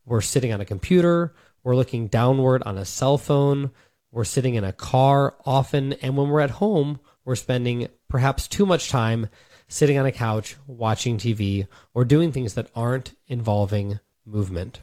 we're sitting on a computer, we're looking downward on a cell phone, we're sitting in a car often, and when we're at home, we're spending perhaps too much time sitting on a couch, watching TV, or doing things that aren't involving movement.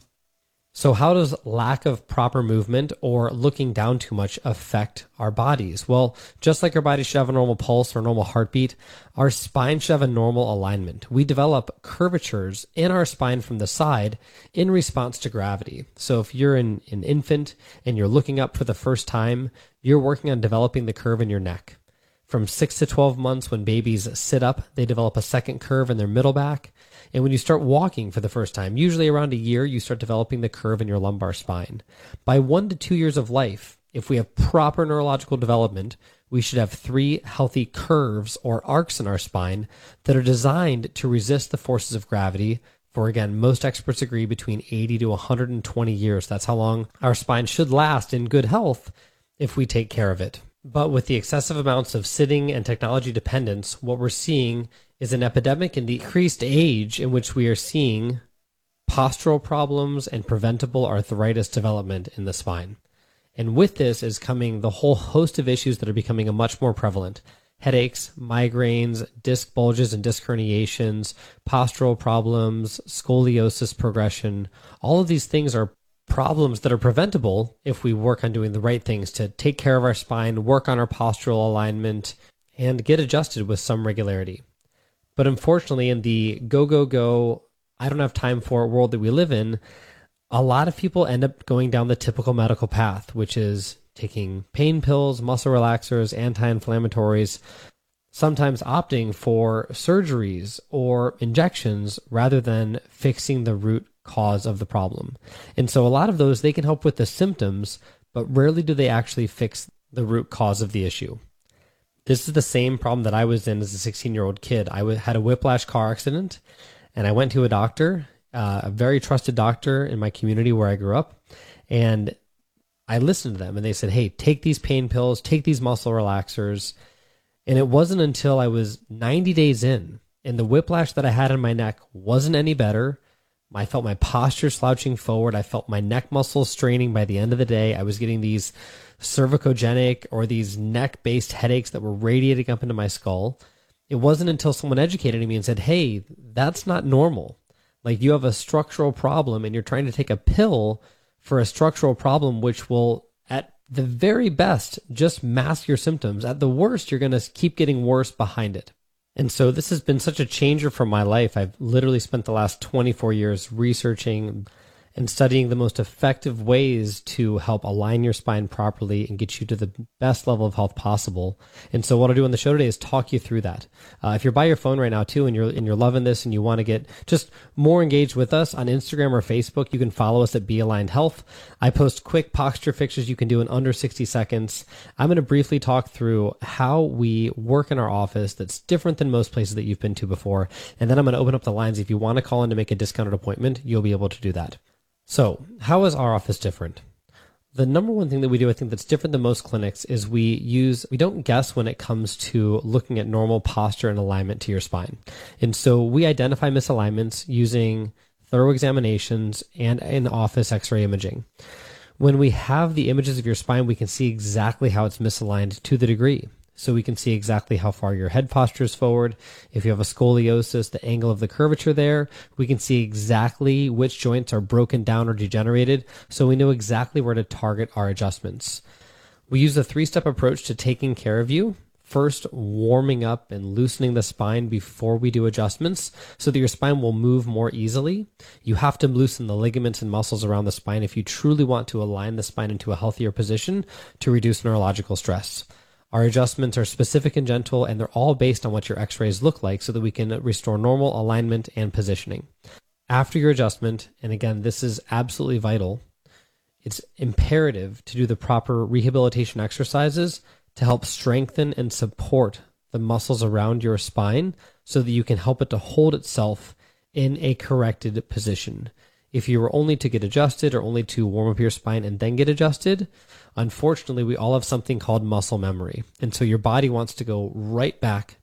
So how does lack of proper movement or looking down too much affect our bodies? Well, just like our body should have a normal pulse or normal heartbeat, our spine should have a normal alignment. We develop curvatures in our spine from the side in response to gravity. So if you're an infant and you're looking up for the first time, you're working on developing the curve in your neck. From 6 to 12 months, when babies sit up, they develop a second curve in their middle back. And when you start walking for the first time, usually around a year, you start developing the curve in your lumbar spine. By 1 to 2 years of life, if we have proper neurological development, we should have 3 healthy curves or arcs in our spine that are designed to resist the forces of gravity for, again, most experts agree between 80 to 120 years. That's how long our spine should last in good health if we take care of it. But with the excessive amounts of sitting and technology dependence, what we're seeing is an epidemic in the increased age in which we are seeing postural problems and preventable arthritis development in the spine. And with this is coming the whole host of issues that are becoming much more prevalent. Headaches, migraines, disc bulges and disc herniations, postural problems, scoliosis progression. All of these things are problems that are preventable if we work on doing the right things to take care of our spine, work on our postural alignment, and get adjusted with some regularity. But unfortunately, in the go, I don't have time for it world that we live in, a lot of people end up going down the typical medical path, which is taking pain pills, muscle relaxers, anti-inflammatories, sometimes opting for surgeries or injections rather than fixing the root cause of the problem. And so a lot of those, they can help with the symptoms, but rarely do they actually fix the root cause of the issue. This is the same problem that I was in as a 16-year-old kid. I had a whiplash car accident, and I went to a doctor, a very trusted doctor in my community where I grew up, and I listened to them, and they said, hey, take these pain pills, take these muscle relaxers. And it wasn't until I was 90 days in, and the whiplash that I had in my neck wasn't any better. I felt my posture slouching forward. I felt my neck muscles straining by the end of the day. I was getting these cervicogenic or these neck-based headaches that were radiating up into my skull. It wasn't until someone educated me and said, hey, that's not normal. Like, you have a structural problem and you're trying to take a pill for a structural problem, which will, at the very best, just mask your symptoms. At the worst, you're going to keep getting worse behind it. And so this has been such a changer for my life. I've literally spent the last 24 years researching and studying the most effective ways to help align your spine properly and get you to the best level of health possible. And so what I'll do on the show today is talk you through that. If you're by your phone right now too, and you're loving this and you want to get just more engaged with us on Instagram or Facebook, you can follow us at Be Aligned Health. I post quick posture fixes you can do in under 60 seconds. I'm going to briefly talk through how we work in our office that's different than most places that you've been to before. And then I'm going to open up the lines. If you want to call in to make a discounted appointment, you'll be able to do that. So how is our office different? The number one thing that we do, I think, that's different than most clinics is we don't guess when it comes to looking at normal posture and alignment to your spine. And so we identify misalignments using thorough examinations and in-office x-ray imaging. When we have the images of your spine, we can see exactly how it's misaligned to the degree. So we can see exactly how far your head posture is forward. If you have a scoliosis, the angle of the curvature there, we can see exactly which joints are broken down or degenerated. So we know exactly where to target our adjustments. We use a 3-step approach to taking care of you. First, warming up and loosening the spine before we do adjustments so that your spine will move more easily. You have to loosen the ligaments and muscles around the spine if you truly want to align the spine into a healthier position to reduce neurological stress. Our adjustments are specific and gentle, and they're all based on what your x-rays look like so that we can restore normal alignment and positioning. After your adjustment, and again, this is absolutely vital, it's imperative to do the proper rehabilitation exercises to help strengthen and support the muscles around your spine so that you can help it to hold itself in a corrected position. If you were only to get adjusted or only to warm up your spine and then get adjusted, unfortunately, we all have something called muscle memory. And so your body wants to go right back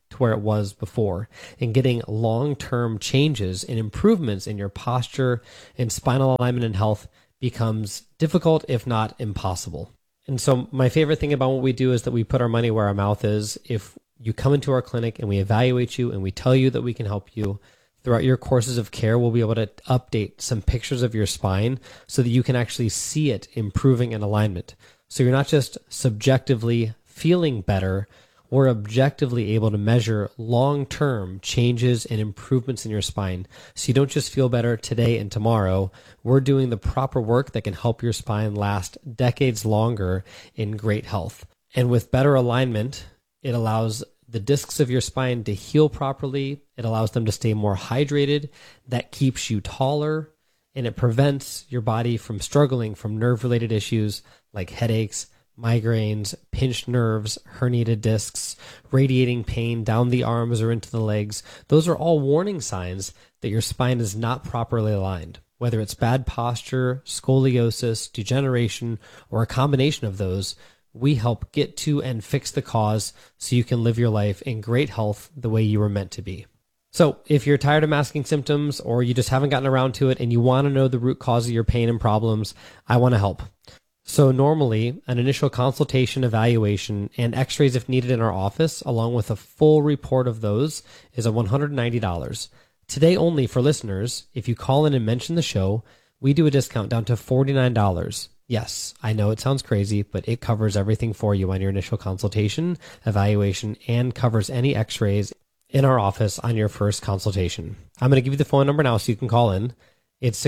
to where it was before, and getting long-term changes and improvements in your posture and spinal alignment and health becomes difficult, if not impossible. And so my favorite thing about what we do is that we put our money where our mouth is. If you come into our clinic and we evaluate you and we tell you that we can help you throughout your courses of care, we'll be able to update some pictures of your spine so that you can actually see it improving in alignment. So you're not just subjectively feeling better, we're objectively able to measure long-term changes and improvements in your spine. So you don't just feel better today and tomorrow. We're doing the proper work that can help your spine last decades longer in great health. And with better alignment, it allows the discs of your spine to heal properly. It allows them to stay more hydrated. That keeps you taller, and it prevents your body from struggling from nerve-related issues like headaches, migraines, pinched nerves, herniated discs, radiating pain down the arms or into the legs. Those are all warning signs that your spine is not properly aligned. Whether it's bad posture, scoliosis, degeneration, or a combination of those, we help get to and fix the cause so you can live your life in great health the way you were meant to be. So if you're tired of masking symptoms, or you just haven't gotten around to it and you want to know the root cause of your pain and problems, I want to help. So normally, an initial consultation, evaluation, and x-rays if needed in our office, along with a full report of those, is $190. Today only for listeners, if you call in and mention the show, we do a discount down to $49. Yes, I know it sounds crazy, but it covers everything for you on your initial consultation, evaluation, and covers any x-rays in our office on your first consultation. I'm going to give you the phone number now so you can call in. It's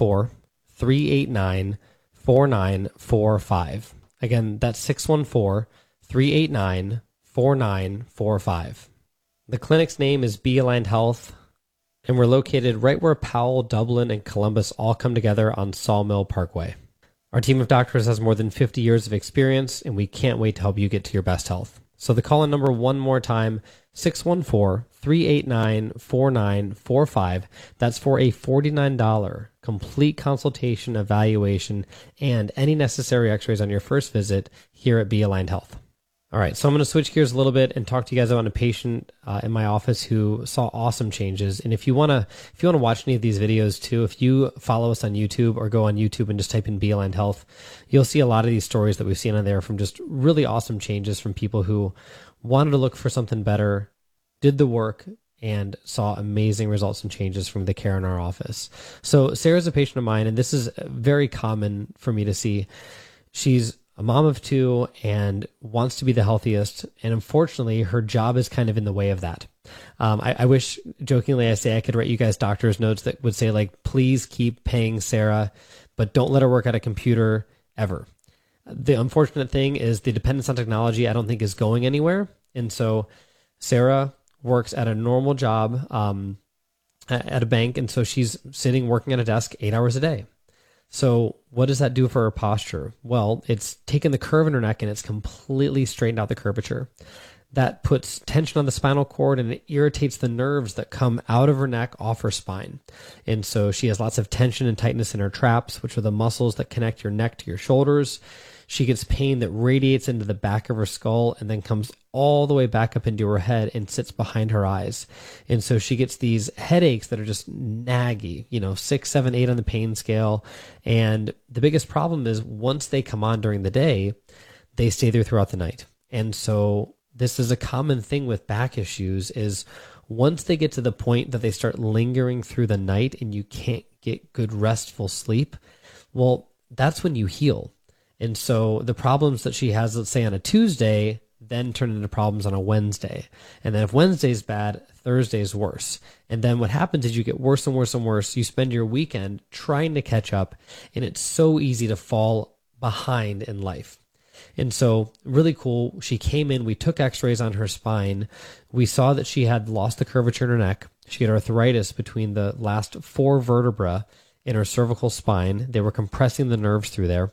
614-389-4945. Again, that's 614-389-4945. The clinic's name is Be Aligned Health, and we're located right where Powell, Dublin, and Columbus all come together on Sawmill Parkway. Our team of doctors has more than 50 years of experience, and we can't wait to help you get to your best health. So the call-in number one more time, 614-389-4945. That's for a $49 complete consultation, evaluation, and any necessary x-rays on your first visit here at Be Aligned Health. All right, so I'm going to switch gears a little bit and talk to you guys about a patient in my office who saw awesome changes. And if you want to watch any of these videos too, if you follow us on YouTube or go on YouTube and just type in Be Aligned Health, you'll see a lot of these stories that we've seen on there from just really awesome changes from people who wanted to look for something better, did the work, and saw amazing results and changes from the care in our office. So Sarah's a patient of mine, and this is very common for me to see. She's a mom of two and wants to be the healthiest. And unfortunately, her job is kind of in the way of that. I wish, jokingly, I say I could write you guys doctor's notes that would say, like, please keep paying Sarah, but don't let her work at a computer ever. The unfortunate thing is the dependence on technology, I don't think, is going anywhere. And so Sarah works at a normal job at a bank. And so she's sitting, working at a desk 8 hours a day. So what does that do for her posture? Well, it's taken the curve in her neck and it's completely straightened out the curvature. That puts tension on the spinal cord and it irritates the nerves that come out of her neck off her spine. And so she has lots of tension and tightness in her traps, which are the muscles that connect your neck to your shoulders. She gets pain that radiates into the back of her skull and then comes all the way back up into her head and sits behind her eyes. And so she gets these headaches that are just naggy, 6, 7, 8 on the pain scale. And the biggest problem is once they come on during the day, they stay there throughout the night. And so this is a common thing with back issues is once they get to the point that they start lingering through the night and you can't get good restful sleep, well, that's when you heal. And so the problems that she has, let's say on a Tuesday, then turn into problems on a Wednesday. And then if Wednesday's bad, Thursday's worse. And then what happens is you get worse and worse and worse. You spend your weekend trying to catch up, and it's so easy to fall behind in life. And so really cool. She came in, we took x-rays on her spine. We saw that she had lost the curvature in her neck. She had arthritis between the last 4 vertebrae in her cervical spine. They were compressing the nerves through there.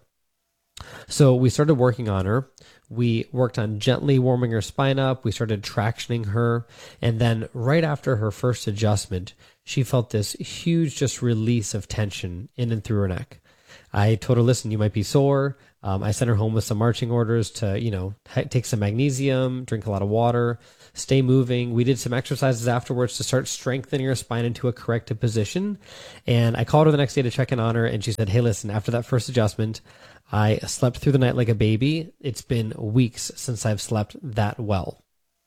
So we started working on her. We worked on gently warming her spine up. We started tractioning her. And then right after her first adjustment, she felt this huge just release of tension in and through her neck. I told her, listen, you might be sore. I sent her home with some marching orders to, take some magnesium, drink a lot of water, stay moving. We did some exercises afterwards to start strengthening her spine into a corrected position. And I called her the next day to check in on her. And she said, hey, listen, after that first adjustment, I slept through the night like a baby. It's been weeks since I've slept that well.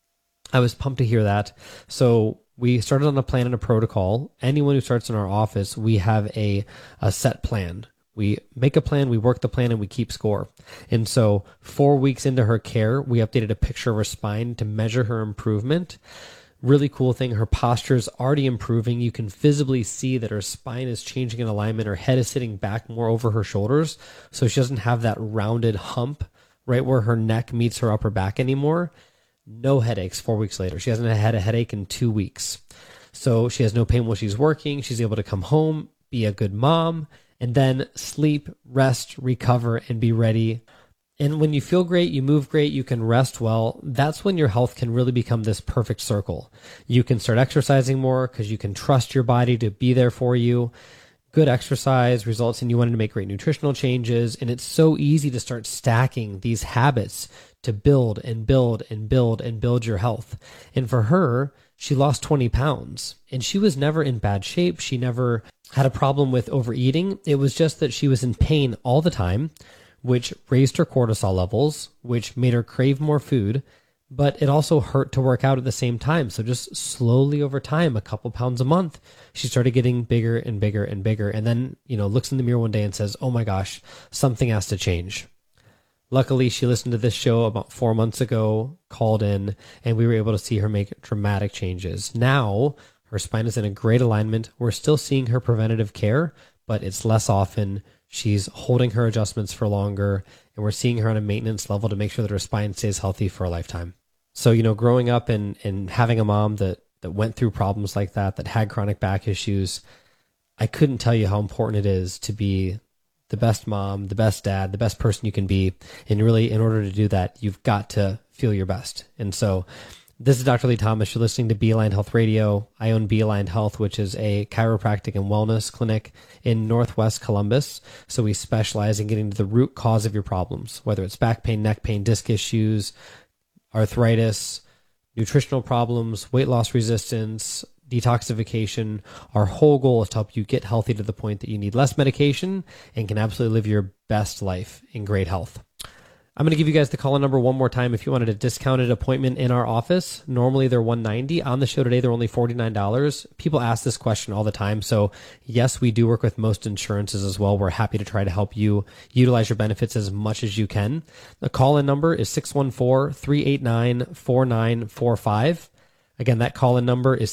I was pumped to hear that. So we started on a plan and a protocol. Anyone who starts in our office, we have a set plan. We make a plan, we work the plan, and we keep score. And so 4 weeks into her care, we updated a picture of her spine to measure her improvement. Really cool thing, her posture is already improving. You can visibly see that her spine is changing in alignment. Her head is sitting back more over her shoulders, so she doesn't have that rounded hump right where her neck meets her upper back anymore. No headaches 4 weeks later. She hasn't had a headache in 2 weeks. So she has no pain while she's working. She's able to come home, be a good mom, and then sleep, rest, recover, and be ready. And when you feel great, you move great, you can rest well, that's when your health can really become this perfect circle. You can start exercising more because you can trust your body to be there for you. Good exercise results in you wanting to make great nutritional changes, and it's so easy to start stacking these habits to build and build and build and build your health. And for her, she lost 20 pounds, and she was never in bad shape. She never had a problem with overeating. It was just that she was in pain all the time, which raised her cortisol levels, which made her crave more food, but it also hurt to work out at the same time. So just slowly over time, a couple pounds a month, she started getting bigger and bigger and bigger. And then, looks in the mirror one day and says, oh my gosh, something has to change. Luckily, she listened to this show about 4 months ago, called in, and we were able to see her make dramatic changes. Now, her spine is in a great alignment. We're still seeing her preventative care, but it's less often. She's holding her adjustments for longer, and we're seeing her on a maintenance level to make sure that her spine stays healthy for a lifetime. So, growing up and having a mom that went through problems like that had chronic back issues, I couldn't tell you how important it is to be the best mom, the best dad, the best person you can be. And really, in order to do that, you've got to feel your best. And so this is Dr. Lee Thomas. You're listening to Be Aligned Health Radio. I own Be Aligned Health, which is a chiropractic and wellness clinic in Northwest Columbus. So we specialize in getting to the root cause of your problems, whether it's back pain, neck pain, disc issues, arthritis, nutritional problems, weight loss resistance, detoxification. Our whole goal is to help you get healthy to the point that you need less medication and can absolutely live your best life in great health. I'm going to give you guys the call-in number one more time if you wanted a discounted appointment in our office. Normally they're $190. On the show today, they're only $49. People ask this question all the time. So yes, we do work with most insurances as well. We're happy to try to help you utilize your benefits as much as you can. The call-in number is 614-389-4945. Again, that call-in number is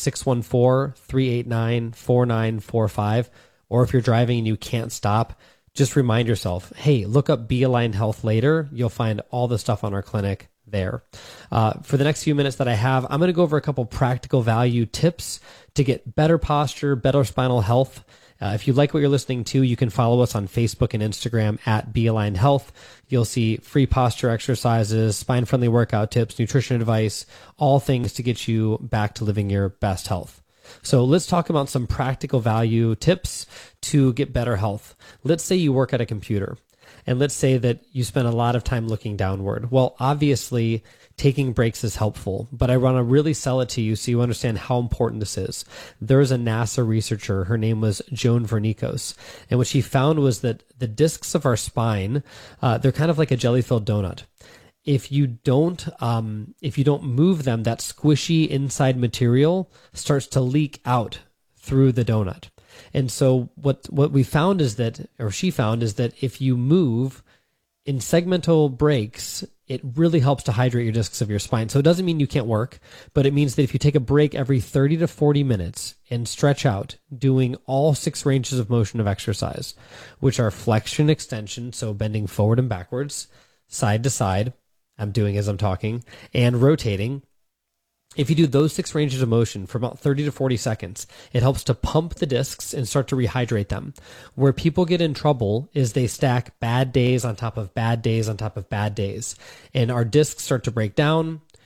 614-389-4945. Or if you're driving and you can't stop, just remind yourself, hey, look up Be Aligned Health later. You'll find all the stuff on our clinic there. For the next few minutes that I have, I'm going to go over a couple practical value tips to get better posture, better spinal health. If you like what you're listening to, you can follow us on Facebook and Instagram at Be Aligned Health. You'll see free posture exercises, spine-friendly workout tips, nutrition advice, all things to get you back to living your best health. So let's talk about some practical value tips to get better health. Let's say you work at a computer, and let's say that you spend a lot of time looking downward. Well, obviously, taking breaks is helpful, but I want to really sell it to you so you understand how important this is. There's a NASA researcher, her name was Joan Vernikos, and what she found was that the discs of our spine, they're kind of like a jelly-filled donut. If you don't move them, that squishy inside material starts to leak out through the donut. And so what we found is that, or she found, is that if you move in segmental breaks, it really helps to hydrate your discs of your spine. So it doesn't mean you can't work, but it means that if you take a break every 30 to 40 minutes and stretch out, doing all 6 ranges of motion of exercise, which are flexion, extension, so bending forward and backwards, side to side, I'm doing as I'm talking, and rotating. If you do those 6 ranges of motion for about 30 to 40 seconds, it helps to pump the discs and start to rehydrate them. Where people get in trouble is they stack bad days on top of bad days on top of bad days. And our discs start to break down,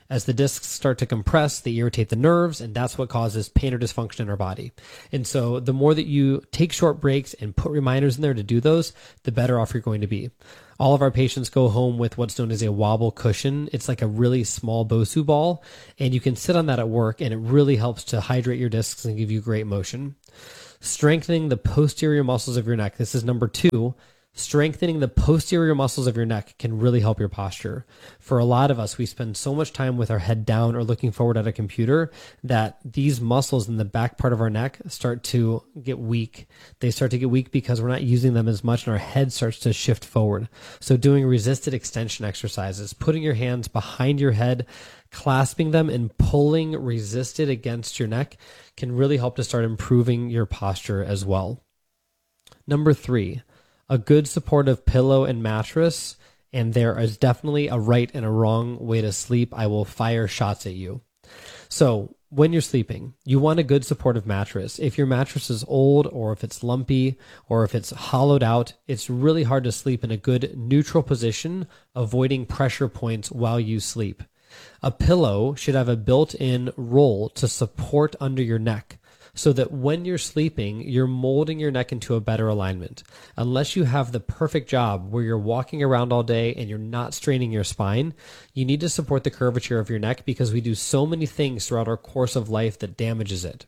As the discs start to compress, they irritate the nerves, and that's what causes pain or dysfunction in our body. And so the more that you take short breaks and put reminders in there to do those, the better off you're going to be. All of our patients go home with what's known as a wobble cushion. It's like a really small Bosu ball, and you can sit on that at work, and it really helps to hydrate your discs and give you great motion. Strengthening the posterior muscles of your neck. This is number 2. Strengthening the posterior muscles of your neck can really help your posture. For a lot of us, we spend so much time with our head down or looking forward at a computer that these muscles in the back part of our neck start to get weak. They start to get weak because we're not using them as much and our head starts to shift forward. So doing resisted extension exercises, putting your hands behind your head, clasping them and pulling resisted against your neck can really help to start improving your posture as well. Number 3, a good supportive pillow and mattress, and there is definitely a right and a wrong way to sleep. I will fire shots at you. So when you're sleeping, you want a good supportive mattress. If your mattress is old or if it's lumpy or if it's hollowed out, it's really hard to sleep in a good neutral position, avoiding pressure points while you sleep. A pillow should have a built-in roll to support under your neck, so that when you're sleeping, you're molding your neck into a better alignment. Unless you have the perfect job where you're walking around all day and you're not straining your spine, you need to support the curvature of your neck because we do so many things throughout our course of life that damages it.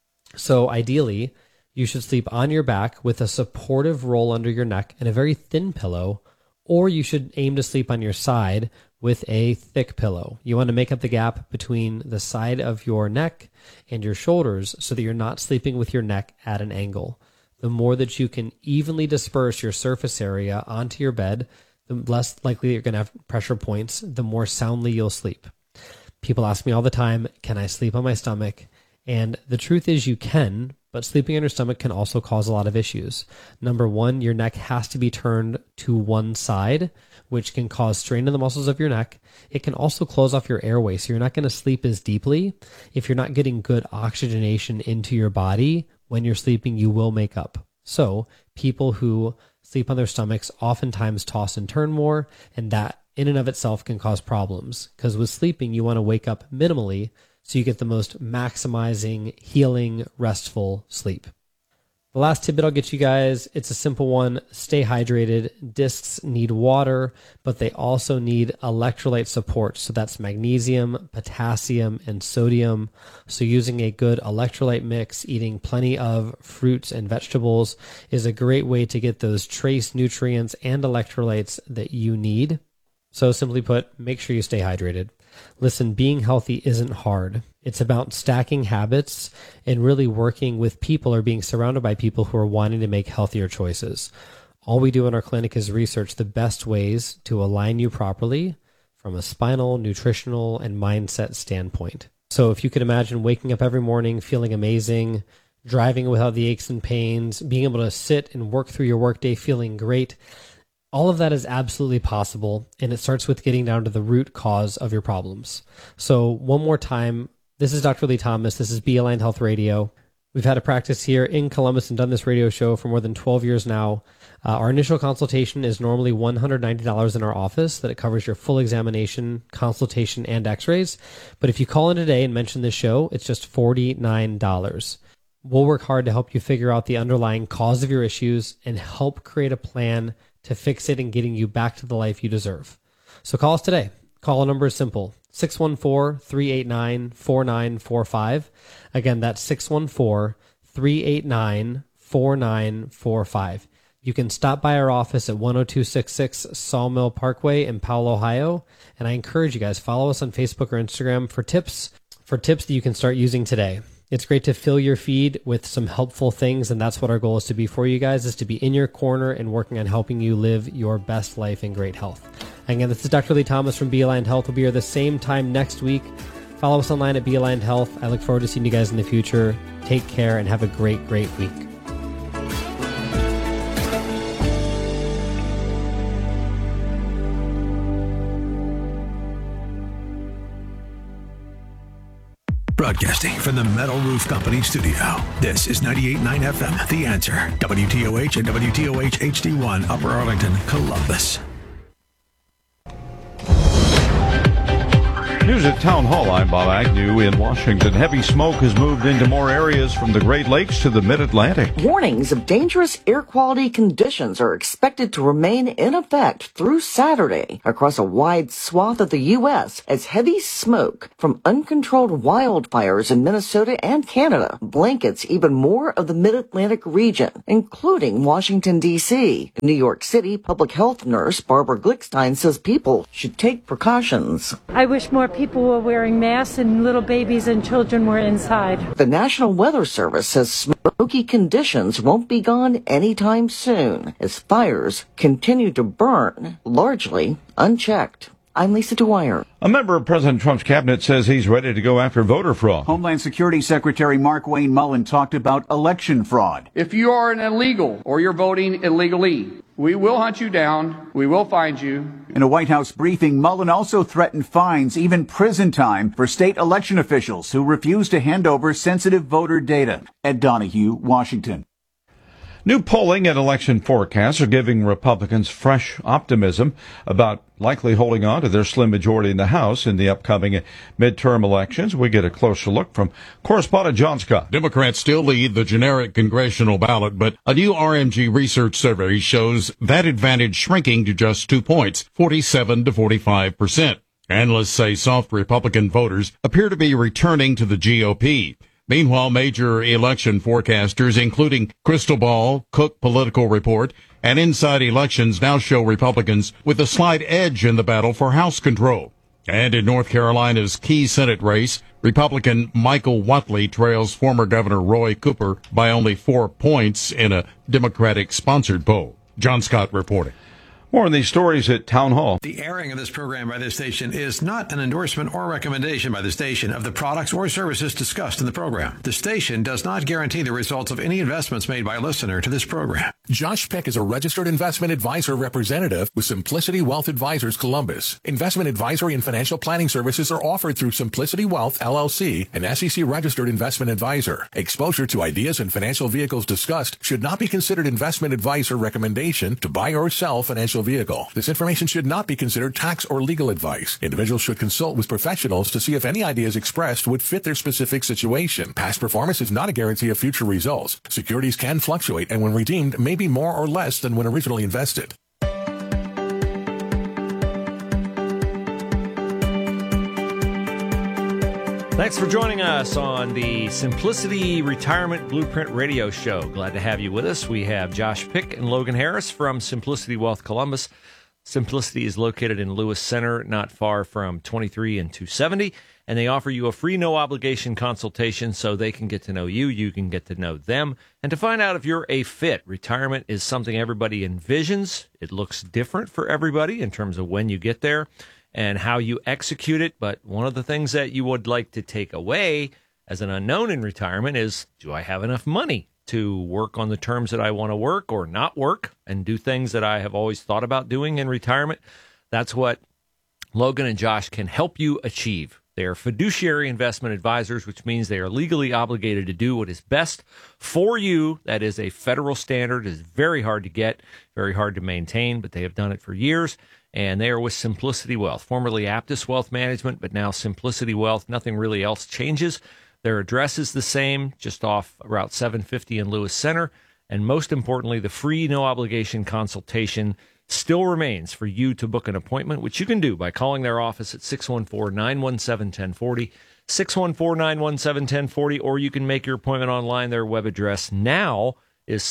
So ideally, you should sleep on your back with a supportive roll under your neck and a very thin pillow, or you should aim to sleep on your side with a thick pillow. You want to make up the gap between the side of your neck and your shoulders so that you're not sleeping with your neck at an angle. The more that you can evenly disperse your surface area onto your bed, the less likely you're going to have pressure points, the more soundly you'll sleep. People ask me all the time, can I sleep on my stomach? And the truth is you can, but sleeping on your stomach can also cause a lot of issues. Number 1, your neck has to be turned to one side, which can cause strain in the muscles of your neck. It can also close off your airway, so you're not going to sleep as deeply. If you're not getting good oxygenation into your body when you're sleeping, you will make up. So people who sleep on their stomachs oftentimes toss and turn more, and that in and of itself can cause problems. Because with sleeping, you want to wake up minimally so you get the most maximizing, healing, restful sleep. The last tidbit I'll get you guys, it's a simple one. Stay hydrated. Discs need water, but they also need electrolyte support. So that's magnesium, potassium, and sodium. So using a good electrolyte mix, eating plenty of fruits and vegetables is a great way to get those trace nutrients and electrolytes that you need. So simply put, make sure you stay hydrated. Listen, being healthy isn't hard. It's about stacking habits and really working with people or being surrounded by people who are wanting to make healthier choices. All we do in our clinic is research the best ways to align you properly from a spinal, nutritional, and mindset standpoint. So if you could imagine waking up every morning feeling amazing, driving without the aches and pains, being able to sit and work through your workday feeling great, all of that is absolutely possible, and it starts with getting down to the root cause of your problems. So one more time, this is Dr. Lee Thomas. This is Be Aligned Health Radio. We've had a practice here in Columbus and done this radio show for more than 12 years now. Our initial consultation is normally $190 in our office, that it covers your full examination, consultation, and x-rays. But if you call in today and mention this show, it's just $49. We'll work hard to help you figure out the underlying cause of your issues and help create a plan to fix it and getting you back to the life you deserve. So call us today. Call number is simple, 614-389-4945. Again, that's 614-389-4945. You can stop by our office at 10266 Sawmill Parkway in Powell, Ohio. And I encourage you guys, follow us on Facebook or Instagram for tips that you can start using today. It's great to fill your feed with some helpful things, and that's what our goal is to be for you guys, is to be in your corner and working on helping you live your best life in great health. Again, this is Dr. Lee Thomas from Be Aligned Health. We'll be here the same time next week. Follow us online at Be Aligned Health. I look forward to seeing you guys in the future. Take care and have a great, great week. Broadcasting from the Metal Roof Company studio. This is 98.9 FM, The Answer, WTOH and WTOH HD1, Upper Arlington, Columbus. News at Town Hall. I'm Bob Agnew in Washington. Heavy smoke has moved into more areas from the Great Lakes to the Mid-Atlantic. Warnings of dangerous air quality conditions are expected to remain in effect through Saturday across a wide swath of the U.S. as heavy smoke from uncontrolled wildfires in Minnesota and Canada blankets even more of the Mid-Atlantic region, including Washington, D.C. New York City public health nurse Barbara Glickstein says people should take precautions. I wish more people were wearing masks and little babies and children were inside. The National Weather Service says smoky conditions won't be gone anytime soon as fires continue to burn, largely unchecked. I'm Lisa Dwyer. A member of President Trump's cabinet says he's ready to go after voter fraud. Homeland Security Secretary Markwayne Mullin talked about election fraud. If you are an illegal or you're voting illegally, we will hunt you down. We will find you. In a White House briefing, Mullin also threatened fines, even prison time, for state election officials who refuse to hand over sensitive voter data. Ed Donahue, Washington. New polling and election forecasts are giving Republicans fresh optimism about likely holding on to their slim majority in the House in the upcoming midterm elections. We get a closer look from correspondent John Scott. Democrats still lead the generic congressional ballot, but a new RMG research survey shows that advantage shrinking to just 2 points, 47 to 45%. Analysts say soft Republican voters appear to be returning to the GOP. Meanwhile, major election forecasters, including Crystal Ball, Cook Political Report, and Inside Elections now show Republicans with a slight edge in the battle for House control. And in North Carolina's key Senate race, Republican Michael Whatley trails former Governor Roy Cooper by only 4 points in a Democratic-sponsored poll. John Scott reporting. More on these stories at Town Hall. The airing of this program by this station is not an endorsement or recommendation by the station of the products or services discussed in the program. The station does not guarantee the results of any investments made by a listener to this program. Josh Peck is a registered investment advisor representative with Simplicity Wealth Advisors Columbus. Investment advisory and financial planning services are offered through Simplicity Wealth, LLC, an SEC registered investment advisor. Exposure to ideas and financial vehicles discussed should not be considered investment advice or recommendation to buy or sell financial vehicle. This information should not be considered tax or legal advice. Individuals should consult with professionals to see if any ideas expressed would fit their specific situation. Past performance is not a guarantee of future results. Securities can fluctuate and when redeemed may be more or less than when originally invested. Thanks for joining us on the Simplicity Retirement Blueprint Radio Show. Glad to have you with us. We have Josh Pick and Logan Harris from Simplicity Wealth Columbus. Simplicity is located in Lewis Center, not far from 23 and 270, and they offer you a free no-obligation consultation so they can get to know you, you can get to know them, and to find out if you're a fit. Retirement is something everybody envisions. It looks different for everybody in terms of when you get there and how you execute it. But one of the things that you would like to take away as an unknown in retirement is, do I have enough money to work on the terms that I want to work or not work and do things that I have always thought about doing in retirement? That's what Logan and Josh can help you achieve. They are fiduciary investment advisors, which means they are legally obligated to do what is best for you. That is a federal standard. It is very hard to get, very hard to maintain, but they have done it for years. And they are with Simplicity Wealth, formerly Aptus Wealth Management, but now Simplicity Wealth. Nothing really else changes. Their address is the same, just off Route 750 in Lewis Center. And most importantly, the free no-obligation consultation still remains for you to book an appointment, which you can do by calling their office at 614-917-1040, 614-917-1040, or you can make your appointment online. Their web address now is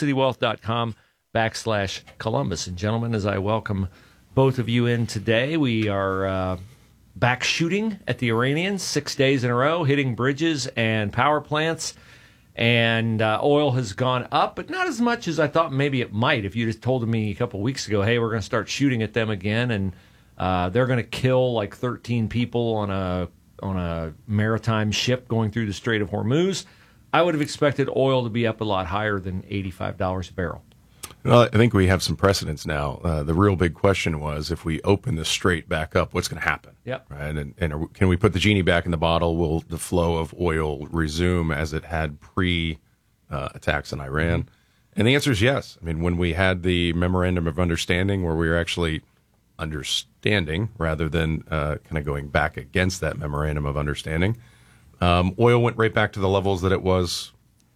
simplicitywealth.com/Columbus. And gentlemen, as I welcome both of you in today, we are back shooting at the Iranians 6 days in a row, hitting bridges and power plants. And oil has gone up, but not as much as I thought maybe it might. If you just told me a couple of weeks ago, hey, we're going to start shooting at them again, and they're going to kill like 13 people on a maritime ship going through the Strait of Hormuz, I would have expected oil to be up a lot higher than $85 a barrel. Well, I think we have some precedents now. The real big question was, if we open the strait back up, what's going to happen? Yep. Right? And can we put the genie back in the bottle? Will the flow of oil resume as it had pre-attacks in Iran? Mm-hmm. And the answer is yes. I mean, when we had the memorandum of understanding where we were actually understanding rather than kind of going back against that memorandum of understanding. Oil went right back to the levels that it was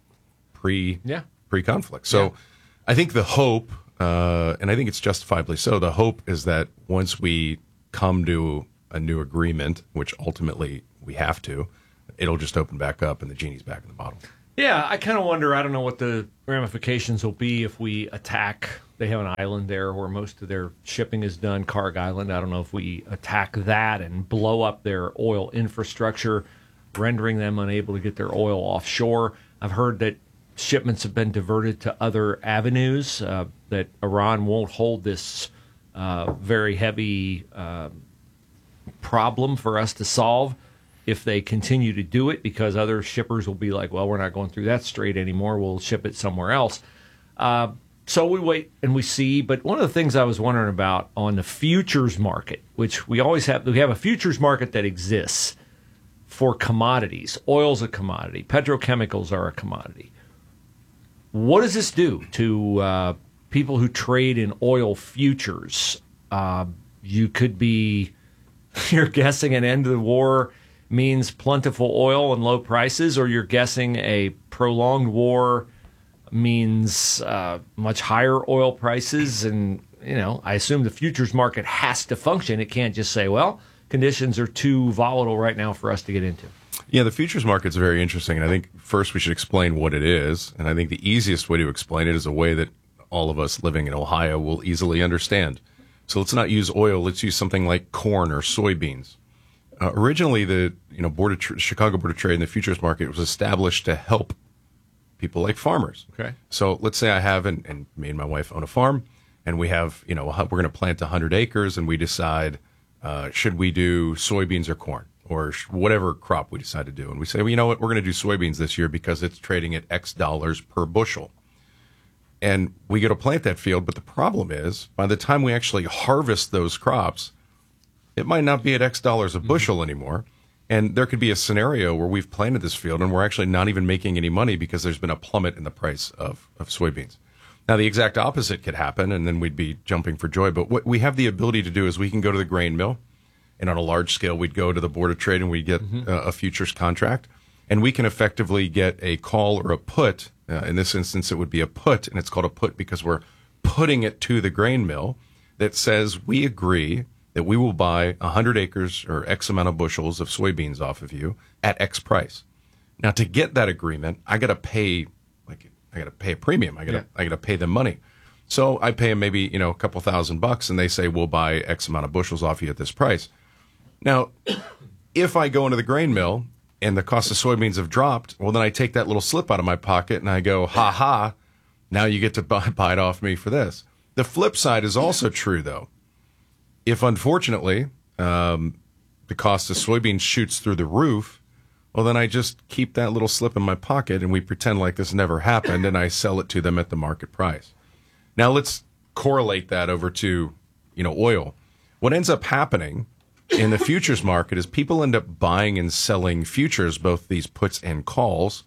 pre-conflict. So I think the hope, and I think it's justifiably so, the hope is that once we come to a new agreement, which ultimately we have to, it'll just open back up and the genie's back in the bottle. Yeah, I kind of wonder, I don't know what the ramifications will be if we attack. They have an island there where most of their shipping is done, Karg Island. I don't know if we attack that and blow up their oil infrastructure, rendering them unable to get their oil offshore. I've heard that shipments have been diverted to other avenues, that Iran won't hold this very heavy problem for us to solve if they continue to do it, because other shippers will be like, well, we're not going through that strait anymore. We'll ship it somewhere else. So we wait and we see. But one of the things I was wondering about on the futures market, which we always have, we have a futures market that exists for commodities. Oil's a commodity. Petrochemicals are a commodity. What does this do to people who trade in oil futures? You could be, you're guessing an end of the war means plentiful oil and low prices, or you're guessing a prolonged war means much higher oil prices. And, you know, I assume the futures market has to function. It can't just say, well, conditions are too volatile right now for us to get into. Yeah, the futures market's very interesting, and I think first we should explain what it is. And I think the easiest way to explain it is a way that all of us living in Ohio will easily understand. So let's not use oil. Let's use something like corn or soybeans. Originally, the Chicago Board of Trade and the futures market was established to help people like farmers. Okay. So let's say I have, and me and my wife own a farm, and we have, we're going to plant 100 acres, and we decide, should we do soybeans or corn or whatever crop we decide to do. And we say, well, you know what, we're going to do soybeans this year because it's trading at X dollars per bushel. And we go to plant that field, but the problem is, by the time we actually harvest those crops, it might not be at X dollars a bushel anymore. And there could be a scenario where we've planted this field and we're actually not even making any money because there's been a plummet in the price of soybeans. Now, the exact opposite could happen, and then we'd be jumping for joy. But what we have the ability to do is we can go to the grain mill, and on a large scale, we'd go to the Board of Trade and we'd get a futures contract. And we can effectively get a call or a put. In this instance, it would be a put, and it's called a put because we're putting it to the grain mill that says we agree that we will buy 100 acres or X amount of bushels of soybeans off of you at X price. Now, to get that agreement, I got to pay a premium. I got to pay them money. So I pay them maybe, a couple $1,000, and they say we'll buy X amount of bushels off you at this price. Now, if I go into the grain mill and the cost of soybeans have dropped, well, then I take that little slip out of my pocket and I go, ha, now you get to buy it off me for this. The flip side is also true, though. If, unfortunately, the cost of soybeans shoots through the roof, well, then I just keep that little slip in my pocket and we pretend like this never happened and I sell it to them at the market price. Now, let's correlate that over to, oil. What ends up happening in the futures market is people end up buying and selling futures, both these puts and calls,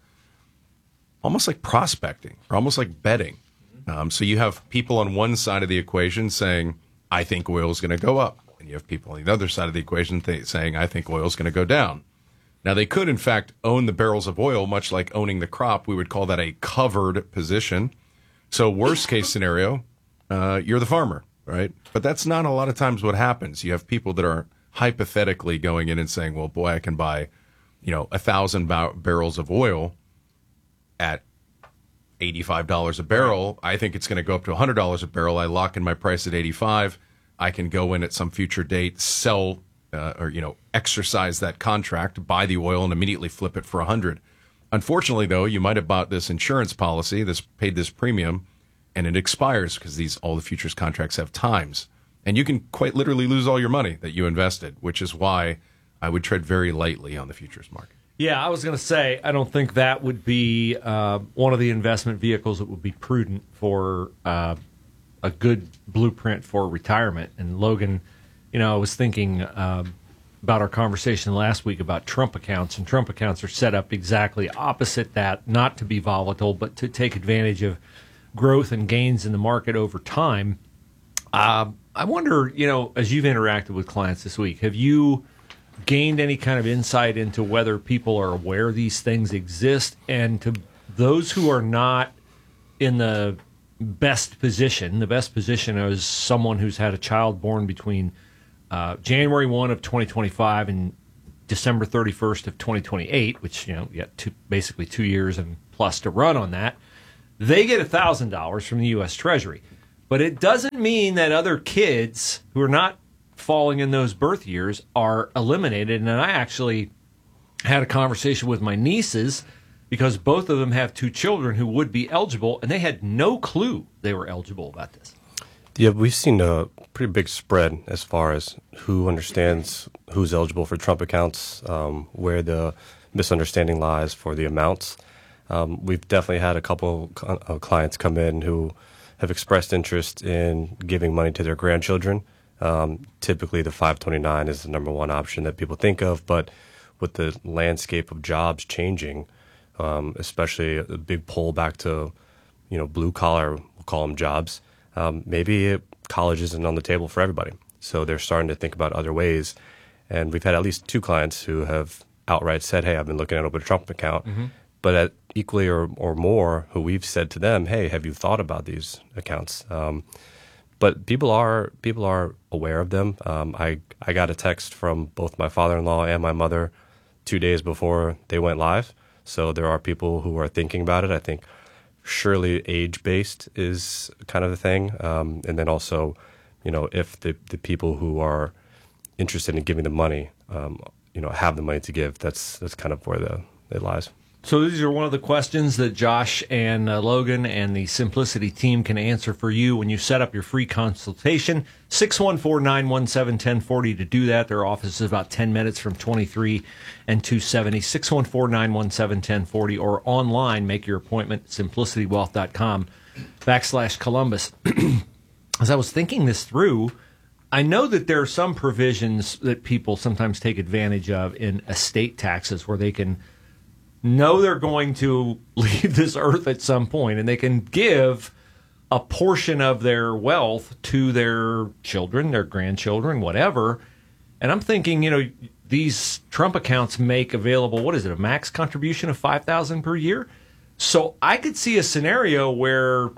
almost like prospecting or almost like betting. So you have people on one side of the equation saying, I think oil is going to go up. And you have people on the other side of the equation saying, I think oil is going to go down. Now, they could, in fact, own the barrels of oil, much like owning the crop. We would call that a covered position. So worst case scenario, you're the farmer, right? But that's not a lot of times what happens. You have people that are hypothetically going in and saying, well, boy, I can buy, 1,000 barrels of oil at $85 a barrel. I think it's going to go up to $100 a barrel. I lock in my price at 85. I can go in at some future date, sell or exercise that contract, buy the oil, and immediately flip it for 100. Unfortunately, though, you might have bought this insurance policy, paid this premium, and it expires because all the futures contracts have times. And you can quite literally lose all your money that you invested, which is why I would tread very lightly on the futures market. Yeah, I was going to say, I don't think that would be one of the investment vehicles that would be prudent for a good blueprint for retirement. And Logan, I was thinking about our conversation last week about Trump accounts, and Trump accounts are set up exactly opposite that, not to be volatile, but to take advantage of growth and gains in the market over time. I wonder, as you've interacted with clients this week, have you gained any kind of insight into whether people are aware these things exist? And to those who are not in the best position is someone who's had a child born between January 1 of 2025 and December 31st of 2028, which, you got basically 2 years and plus to run on that. They get $1,000 from the U.S. Treasury. But it doesn't mean that other kids who are not falling in those birth years are eliminated. And I actually had a conversation with my nieces because both of them have 2 children who would be eligible, and they had no clue they were eligible about this. Yeah, we've seen a pretty big spread as far as who understands who's eligible for Trump accounts, where the misunderstanding lies for the amounts. We've definitely had a couple of clients come in who have expressed interest in giving money to their grandchildren. Typically, the 529 is the number one option that people think of, but with the landscape of jobs changing, especially a big pull back to, blue collar, we'll call them jobs, maybe college isn't on the table for everybody. So they're starting to think about other ways. And we've had at least 2 clients who have outright said, hey, I've been looking at open a Trump account. Mm-hmm. But at equally or more, who we've said to them, hey, have you thought about these accounts? But people are aware of them. I got a text from both my father-in-law and my mother 2 days before they went live. So there are people who are thinking about it. I think surely age-based is kind of the thing. And then also, if the people who are interested in giving the money, have the money to give, that's kind of where it lies. So these are one of the questions that Josh and Logan and the Simplicity team can answer for you when you set up your free consultation. 614-917-1040 to do that. Their office is about 10 minutes from 23 and 270. 614-917-1040 or online. Make your appointment at simplicitywealth.com/Columbus. As I was thinking this through, I know that there are some provisions that people sometimes take advantage of in estate taxes where they can know they're going to leave this earth at some point, and they can give a portion of their wealth to their children, their grandchildren, whatever. And I'm thinking, these Trump accounts make available, a max contribution of $5,000 per year? So I could see a scenario where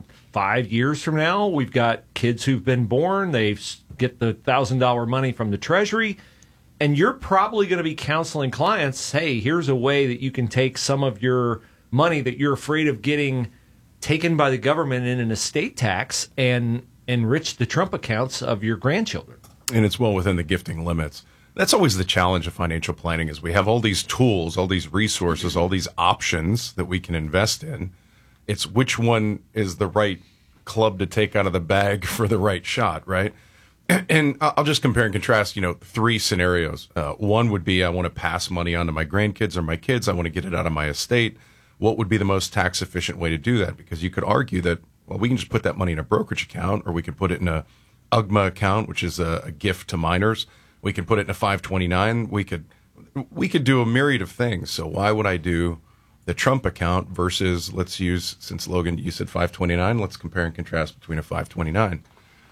5 years from now, we've got kids who've been born, they get the $1,000 money from the Treasury, and you're probably going to be counseling clients, hey, here's a way that you can take some of your money that you're afraid of getting taken by the government in an estate tax and enrich the Trump accounts of your grandchildren. And it's well within the gifting limits. That's always the challenge of financial planning is we have all these tools, all these resources, all these options that we can invest in. It's which one is the right club to take out of the bag for the right shot, right? And I'll just compare and contrast, 3 scenarios. One would be I want to pass money on to my grandkids or my kids. I want to get it out of my estate. What would be the most tax efficient way to do that? Because you could argue that, well, we can just put that money in a brokerage account, or we could put it in a UGMA account, which is a gift to minors. We can put it in a 529. We could do a myriad of things. So why would I do the Trump account versus, let's use, since Logan, you said 529, let's compare and contrast between a 529.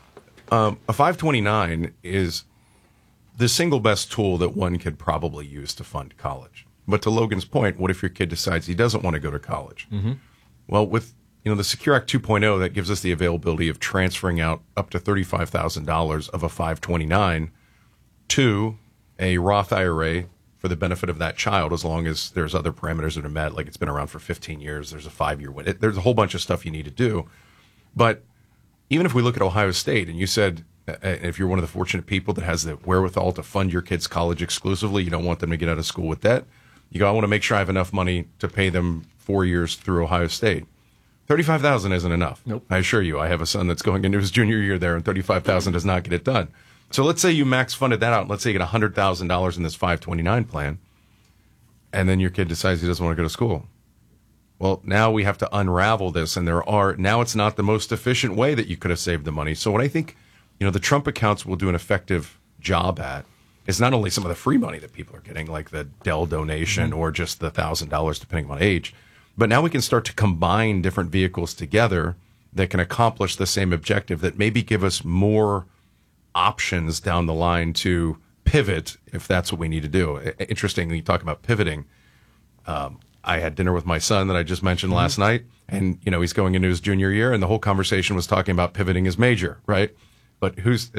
A 529 is the single best tool that one could probably use to fund college. But to Logan's point, what if your kid decides he doesn't want to go to college? Mm-hmm. Well, with the Secure Act 2.0, that gives us the availability of transferring out up to $35,000 of a 529 to a Roth IRA for the benefit of that child, as long as there's other parameters that are met, like it's been around for 15 years, there's a 5-year win. There's a whole bunch of stuff you need to do. But even if we look at Ohio State, and you said if you're one of the fortunate people that has the wherewithal to fund your kids' college exclusively, you don't want them to get out of school with debt, you go, I want to make sure I have enough money to pay them 4 years through Ohio State. $35,000 isn't enough. Nope. I assure you, I have a son that's going into his junior year there, and $35,000 does not get it done. So let's say you max funded that out. Let's say you get $100,000 in this 529 plan, and then your kid decides he doesn't want to go to school. Well, now we have to unravel this, and now it's not the most efficient way that you could have saved the money. So what I think, the Trump accounts will do an effective job at is not only some of the free money that people are getting, like the Dell donation or just the $1,000, depending on age, but now we can start to combine different vehicles together that can accomplish the same objective, that maybe give us more options down the line to pivot if that's what we need to do. Interesting, you talk about pivoting. I had dinner with my son that I just mentioned last night, and he's going into his junior year, and the whole conversation was talking about pivoting his major, right? But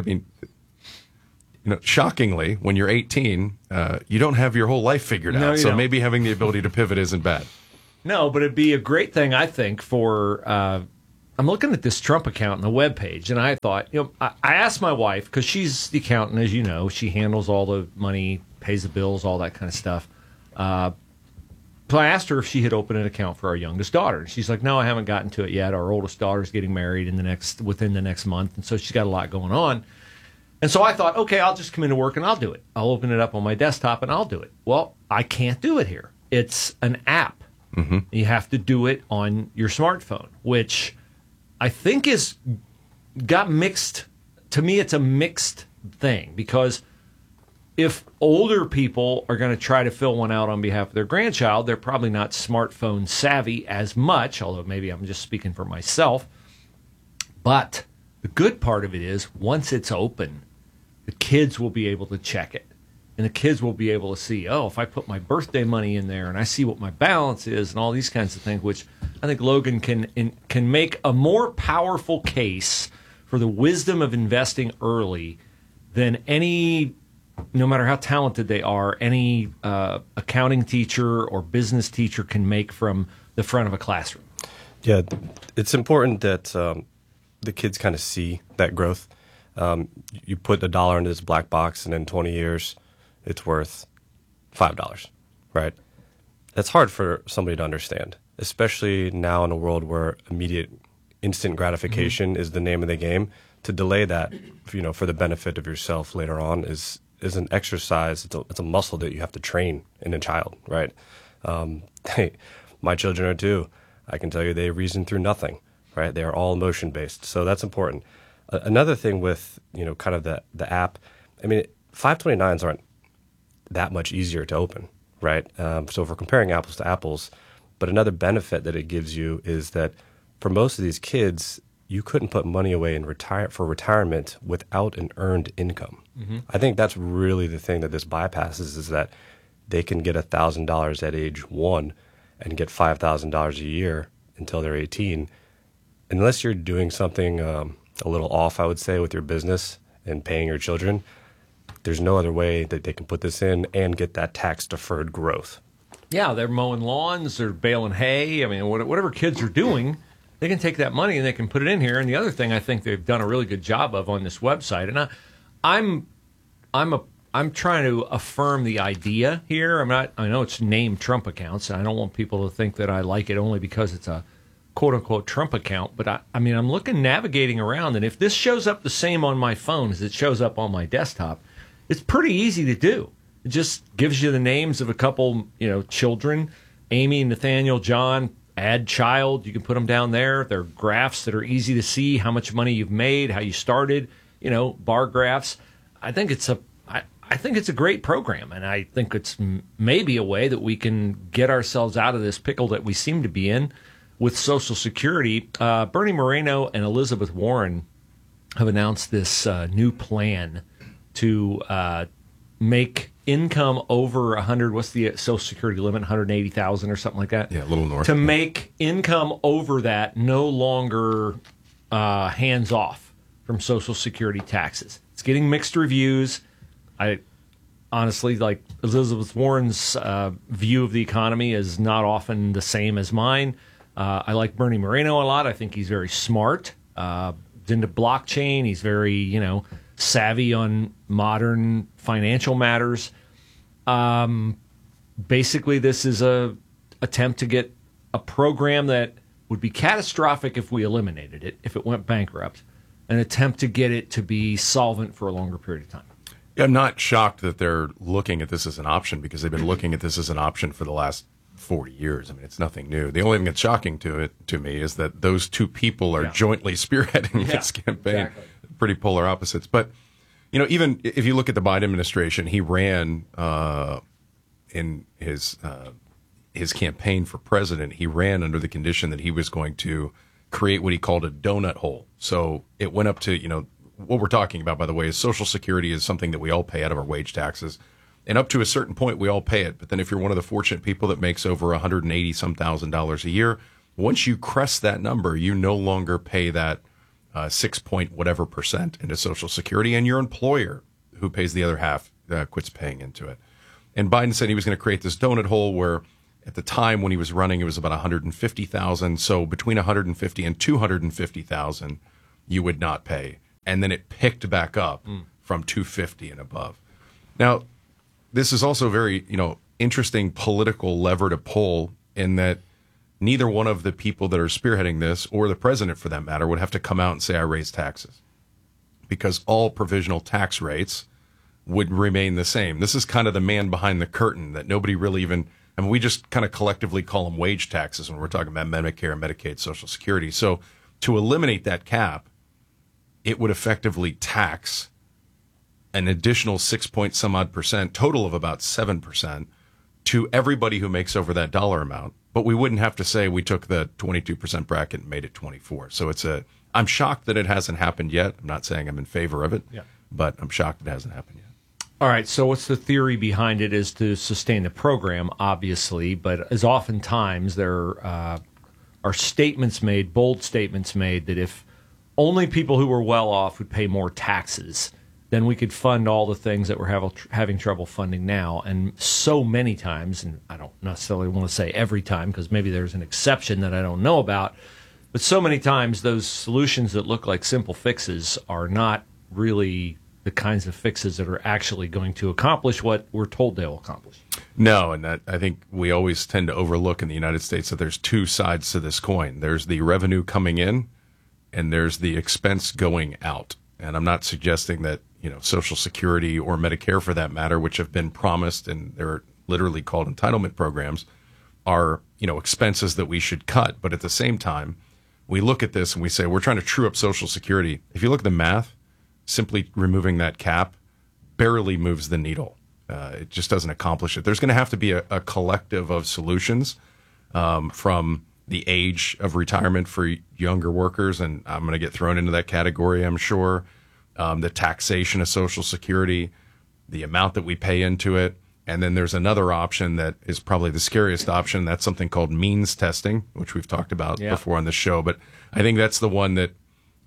shockingly, when you're 18, you don't have your whole life figured out. So maybe having the ability to pivot isn't bad. No, but it'd be a great thing, I think, for I'm looking at this Trump account on the webpage, and I thought, I asked my wife, because she's the accountant, as you know. She handles all the money, pays the bills, all that kind of stuff. So I asked her if she had opened an account for our youngest daughter. And she's like, no, I haven't gotten to it yet. Our oldest daughter's getting married within the next month, and so she's got a lot going on. And so I thought, okay, I'll just come into work and I'll do it. I'll open it up on my desktop and I'll do it. Well, I can't do it here. It's an app. Mm-hmm. You have to do it on your smartphone, which I think got mixed. To me, it's a mixed thing, because if older people are going to try to fill one out on behalf of their grandchild, they're probably not smartphone savvy as much, although maybe I'm just speaking for myself. But the good part of it is, once it's open, the kids will be able to check it. And the kids will be able to see, if I put my birthday money in there and I see what my balance is and all these kinds of things, which I think Logan can make a more powerful case for the wisdom of investing early than any, no matter how talented they are, any accounting teacher or business teacher can make from the front of a classroom. Yeah, it's important that the kids kind of see that growth. You put $1 into this black box, and in 20 years, it's worth $5, right? That's hard for somebody to understand, especially now in a world where immediate, instant gratification is the name of the game. To delay that, for the benefit of yourself later on is an exercise. It's a muscle that you have to train in a child, right? My children are too. I can tell you they reason through nothing, right? They are all emotion based, so that's important. Another thing with kind of the app, 529s aren't that much easier to open, right? So if we're comparing apples to apples, but another benefit that it gives you is that for most of these kids, you couldn't put money away for retirement without an earned income. Mm-hmm. I think that's really the thing that this bypasses, is that they can get $1,000 at age 1 and get $5,000 a year until they're 18. Unless you're doing something a little off, I would say, with your business and paying your children, there's no other way that they can put this in and get that tax-deferred growth. Yeah, they're mowing lawns, they're baling hay. Whatever kids are doing, they can take that money and they can put it in here. And the other thing I think they've done a really good job of on this website, and I'm trying to affirm the idea here. I know it's named Trump accounts, and I don't want people to think that I like it only because it's a quote-unquote Trump account, but I'm looking, navigating around, and if this shows up the same on my phone as it shows up on my desktop, it's pretty easy to do. It just gives you the names of a couple, children, Amy, Nathaniel, John, add child. You can put them down there. They're graphs that are easy to see, how much money you've made, how you started, bar graphs. I think it's a great program, and I think it's maybe a way that we can get ourselves out of this pickle that we seem to be in with Social Security. Bernie Moreno and Elizabeth Warren have announced this new plan to make income over 100. What's the Social Security limit? 180,000 or something like that. Yeah, a little north. To make income over that no longer hands off from Social Security taxes. It's getting mixed reviews. I honestly, like, Elizabeth Warren's view of the economy is not often the same as mine. I like Bernie Moreno a lot. I think he's very smart. He's into blockchain. He's very, savvy on modern financial matters. Basically, this is a attempt to get a program that would be catastrophic if we eliminated it, if it went bankrupt, an attempt to get it to be solvent for a longer period of time. Yeah, I'm not shocked that they're looking at this as an option, because they've been looking at this as an option for the last 40 years. It's nothing new. The only thing that's shocking to me is that those two people are jointly spearheading this campaign. Exactly. Pretty polar opposites. But, even if you look at the Biden administration, he ran in his campaign for president, he ran under the condition that he was going to create what he called a donut hole. So it went up to, you know, what we're talking about, by the way, is Social Security is something that we all pay out of our wage taxes. And up to a certain point, we all pay it. But then if you're one of the fortunate people that makes over $180,000 a year, once you crest that number, you no longer pay that 6 point whatever % into Social Security, and your employer, who pays the other half, quits paying into it. And Biden said he was going to create this donut hole where at the time when he was running, it was about 150,000. So between 150 and 250,000, you would not pay. And then it picked back up from 250 and above. Now, this is also very, you know, interesting political lever to pull in that neither one of the people that are spearheading this, or the president for that matter, would have to come out and say, I raised taxes. Because all provisional tax rates would remain the same. This is kind of the man behind the curtain that nobody really even, I mean, we just kind of collectively call them wage taxes when we're talking about Medicare, Medicaid, Social Security. So to eliminate that cap, it would effectively tax an additional 6 point some odd %, total of about 7%, to everybody who makes over that dollar amount. But we wouldn't have to say we took the 22% bracket and made it 24. So I'm shocked that it hasn't happened yet. I'm not saying I'm in favor of it, but I'm shocked it hasn't happened yet. All right, so what's the theory behind it is to sustain the program, obviously, but as oftentimes there are statements made, bold statements made, that if only people who were well off would pay more taxes, then we could fund all the things that we're having trouble funding now. And so many times, and I don't necessarily want to say every time because maybe there's an exception that I don't know about, but so many times those solutions that look like simple fixes are not really the kinds of fixes that are actually going to accomplish what we're told they'll accomplish. No, and that, I think we always tend to overlook in the United States that there's two sides to this coin. There's the revenue coming in, and there's the expense going out. And I'm not suggesting that, you know, Social Security or Medicare, for that matter, which have been promised and they're literally called entitlement programs, are, you know, expenses that we should cut. But at the same time, we look at this and we say we're trying to true up Social Security. If you look at the math, simply removing that cap barely moves the needle. It just doesn't accomplish it. There's going to have to be a collective of solutions from the age of retirement for younger workers, and I'm going to get thrown into that category, I'm sure, the taxation of Social Security, the amount that we pay into it, and then there's another option that is probably the scariest option. That's something called means testing, which we've talked about before on the show, but I think that's the one that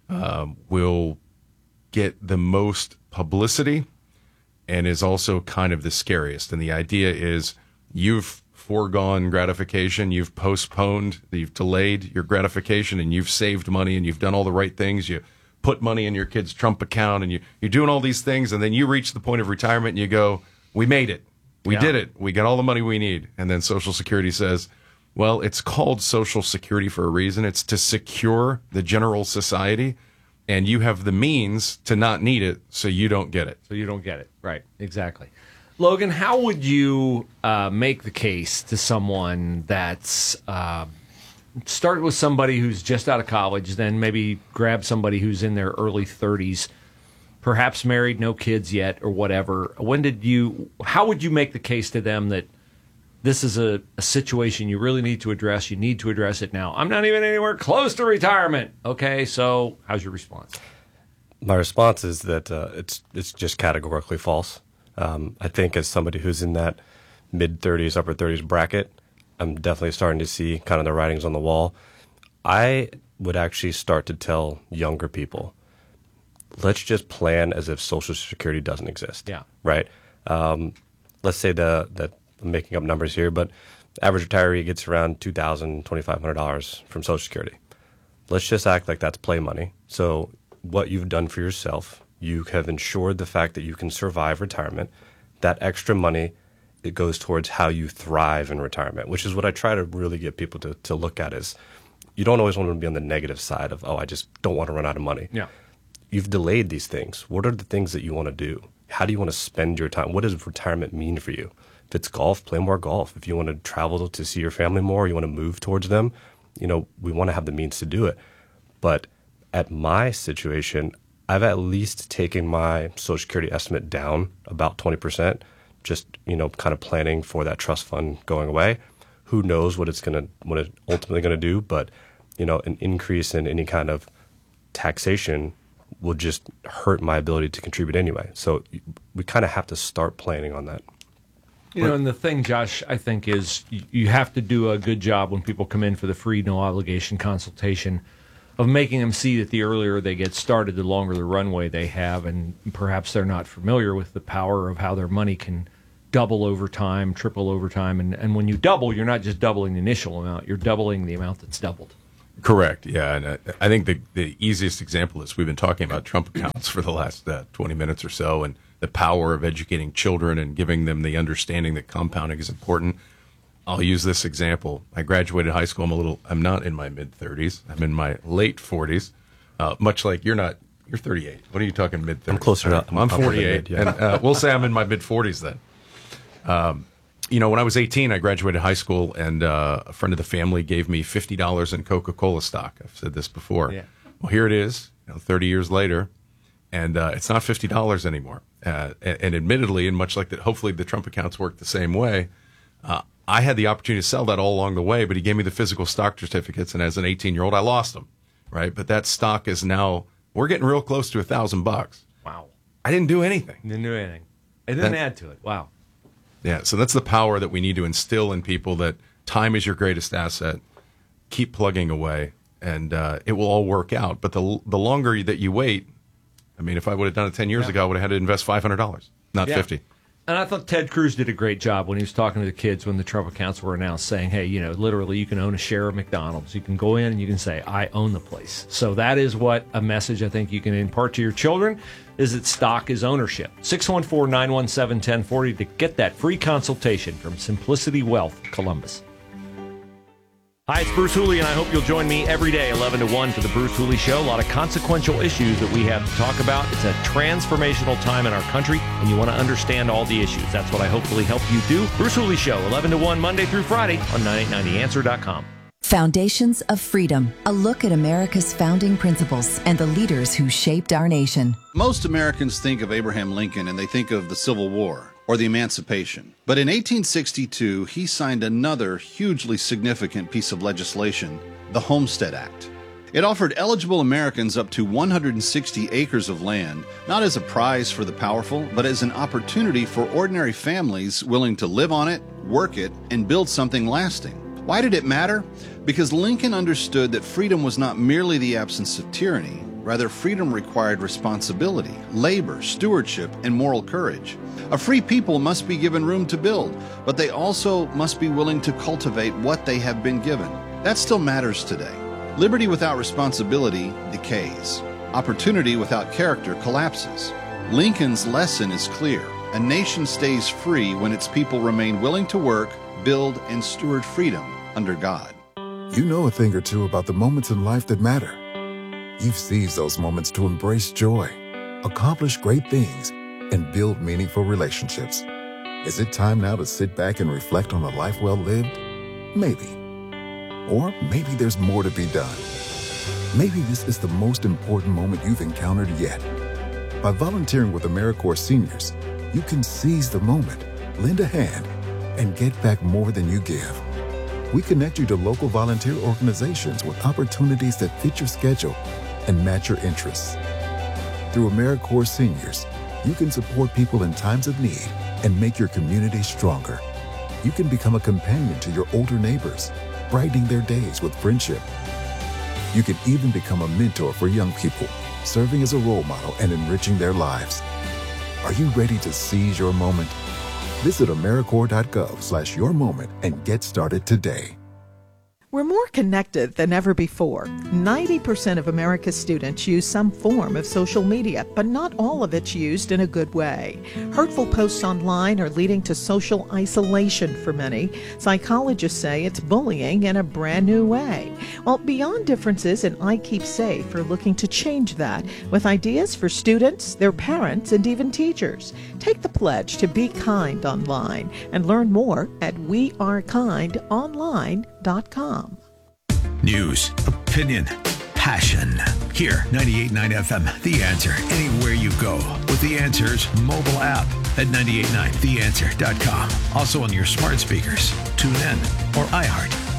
will get the most publicity and is also kind of the scariest. And the idea is you've foregone gratification, you've postponed, you've delayed your gratification, and you've saved money, and you've done all the right things. You put money in your kid's Trump account, and you're doing all these things, and then you reach the point of retirement and you go, we made it. We did it. We got all the money we need. And then Social Security says, well, it's called Social Security for a reason. It's to secure the general society. And you have the means to not need it, so you don't get it. So you don't get it. Right, exactly. Logan, how would you make the case to someone that's start with somebody who's just out of college, then maybe grab somebody who's in their early 30s, perhaps married, no kids yet, or whatever? How would you make the case to them that this is a situation you really need to address? You need to address it now. I'm not even anywhere close to retirement. Okay, so how's your response? My response is that it's just categorically false. I think as somebody who's in that mid-30s, upper 30s bracket, I'm definitely starting to see kind of the writings on the wall. I would actually start to tell younger people, let's just plan as if Social Security doesn't exist. Yeah. Right? Let's say that I'm making up numbers here, but average retiree gets around $2,000, $2,500 from Social Security. Let's just act like that's play money. So what you've done for yourself, you have ensured the fact that you can survive retirement. That extra money, it goes towards how you thrive in retirement, which is what I try to really get people to look at is you don't always want to be on the negative side of, oh, I just don't want to run out of money. Yeah. You've delayed these things. What are the things that you want to do? How do you want to spend your time? What does retirement mean for you? If it's golf, play more golf. If you want to travel to see your family more, you want to move towards them, we want to have the means to do it. But at my situation, I've at least taken my Social Security estimate down about 20%, just, kind of planning for that trust fund going away. Who knows what it's ultimately going to do, but, an increase in any kind of taxation will just hurt my ability to contribute anyway. So we kind of have to start planning on that. And the thing, Josh, I think is you have to do a good job when people come in for the free, no obligation consultation of making them see that the earlier they get started, the longer the runway they have, and perhaps they're not familiar with the power of how their money can double over time, triple over time. And when you double, you're not just doubling the initial amount, you're doubling the amount that's doubled. Correct. Yeah. And I think the easiest example is we've been talking about Trump accounts for the last 20 minutes or so, and the power of educating children and giving them the understanding that compounding is important. I'll use this example. I graduated high school. I'm not in my mid-30s. I'm in my late 40s. Much like you're 38. What are you talking mid-30s? I'm closer to I'm 48. And we'll say I'm in my mid-40s then. When I was 18, I graduated high school, and a friend of the family gave me $50 in Coca-Cola stock. I've said this before. Yeah. Well, here it is, 30 years later, and it's not $50 anymore. And admittedly, and much like that, hopefully the Trump accounts work the same way, I had the opportunity to sell that all along the way, but he gave me the physical stock certificates, and as an 18-year-old, I lost them, right? But that stock is now, we're getting real close to $1,000. Wow. I didn't do anything. It didn't add to it. Wow. Yeah, so that's the power that we need to instill in people, that time is your greatest asset. Keep plugging away, and it will all work out. But the longer that you wait, if I would have done it 10 years ago, I would have had to invest $500, not $50. And I thought Ted Cruz did a great job when he was talking to the kids when the Trump accounts were announced, saying, hey, literally you can own a share of McDonald's. You can go in and you can say, I own the place. So that is what a message I think you can impart to your children, is that stock is ownership. 614-917-1040 to get that free consultation from Simplicity Wealth, Columbus. Hi, it's Bruce Hooley, and I hope you'll join me every day, 11 to 1, for the Bruce Hooley Show. A lot of consequential issues that we have to talk about. It's a transformational time in our country, and you want to understand all the issues. That's what I hopefully help you do. Bruce Hooley Show, 11 to 1, Monday through Friday on 9890answer.com. Foundations of Freedom, a look at America's founding principles and the leaders who shaped our nation. Most Americans think of Abraham Lincoln and they think of the Civil War or the Emancipation. But in 1862, he signed another hugely significant piece of legislation, the Homestead Act. It offered eligible Americans up to 160 acres of land, not as a prize for the powerful, but as an opportunity for ordinary families willing to live on it, work it, and build something lasting. Why did it matter? Because Lincoln understood that freedom was not merely the absence of tyranny. Rather, freedom required responsibility, labor, stewardship, and moral courage. A free people must be given room to build, but they also must be willing to cultivate what they have been given. That still matters today. Liberty without responsibility decays. Opportunity without character collapses. Lincoln's lesson is clear. A nation stays free when its people remain willing to work, build, and steward freedom under God. You know a thing or two about the moments in life that matter. You've seized those moments to embrace joy, accomplish great things, and build meaningful relationships. Is it time now to sit back and reflect on a life well lived? Maybe. Or maybe there's more to be done. Maybe this is the most important moment you've encountered yet. By volunteering with AmeriCorps Seniors, you can seize the moment, lend a hand, and get back more than you give. We connect you to local volunteer organizations with opportunities that fit your schedule and match your interests. Through AmeriCorps Seniors, you can support people in times of need and make your community stronger. You can become a companion to your older neighbors, brightening their days with friendship. You can even become a mentor for young people, serving as a role model and enriching their lives. Are you ready to seize your moment? Visit AmeriCorps.gov/yourmoment and get started today. We're more connected than ever before. 90% of America's students use some form of social media, but not all of it's used in a good way. Hurtful posts online are leading to social isolation for many. Psychologists say it's bullying in a brand new way. Well, Beyond Differences and I Keep Safe are looking to change that with ideas for students, their parents, and even teachers. Take the pledge to be kind online and learn more at wearekindonline.com. News, opinion, passion. Here, 98.9 FM, The Answer. Anywhere you go with The Answer's mobile app at 98.9theanswer.com. Also on your smart speakers, TuneIn, or iHeart.